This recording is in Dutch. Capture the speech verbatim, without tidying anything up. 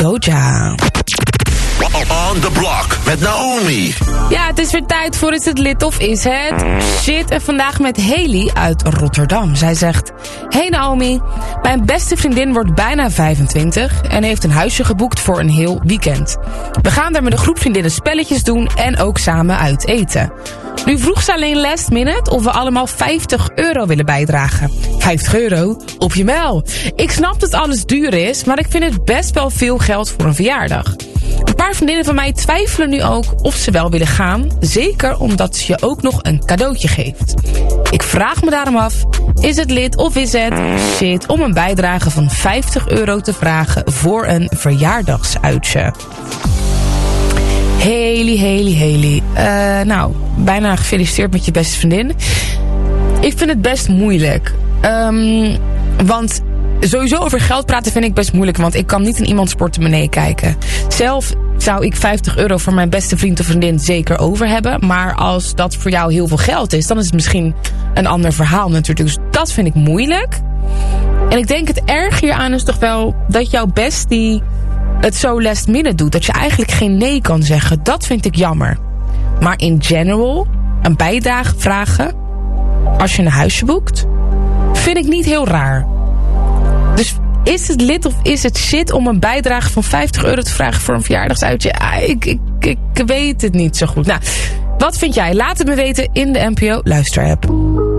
Doja. On the block met Naomi. Ja, het is weer tijd voor Is het lid of is het shit. En vandaag met Haley uit Rotterdam. Zij zegt: Hey Naomi, mijn beste vriendin wordt bijna vijfentwintig en heeft een huisje geboekt voor een heel weekend. We gaan daar met een groep vriendinnen spelletjes doen en ook samen uit eten. Nu vroeg ze alleen last minute of we allemaal vijftig euro willen bijdragen. vijftig euro? Op je mail. Ik snap dat alles duur is, maar ik vind het best wel veel geld voor een verjaardag. Een paar vriendinnen van mij twijfelen nu ook of ze wel willen gaan. Zeker omdat ze je ook nog een cadeautje geeft. Ik vraag me daarom af, is het lid of is het shit om een bijdrage van vijftig euro te vragen voor een verjaardagsuitje? Haley, Haley, Haley. Uh, nou, bijna gefeliciteerd met je beste vriendin. Ik vind het best moeilijk. Um, want sowieso over geld praten vind ik best moeilijk. Want ik kan niet in iemands portemonnee kijken. Zelf zou ik vijftig euro voor mijn beste vriend of vriendin zeker over hebben. Maar als dat voor jou heel veel geld is, dan is het misschien een ander verhaal natuurlijk. Dus dat vind ik moeilijk. En ik denk het erg hieraan is toch wel dat jouw bestie het zo last minute doet. Dat je eigenlijk geen nee kan zeggen. Dat vind ik jammer. Maar in general, een bijdrage vragen als je een huisje boekt, vind ik niet heel raar. Dus is het lid of is het shit om een bijdrage van vijftig euro te vragen voor een verjaardagsuitje? Ah, ik, ik, ik weet het niet zo goed. Nou, wat vind jij? Laat het me weten in de N P O Luisterapp.